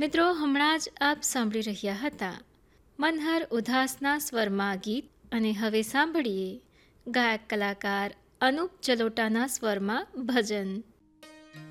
મિત્રો, હમણાં જ આપ સાંભળી રહ્યા હતા મનહર ઉધાસના સ્વરમાં ગીત, અને હવે સાંભળીએ ગાયક કલાકાર અનુપ જલોટાના સ્વરમાં ભજન.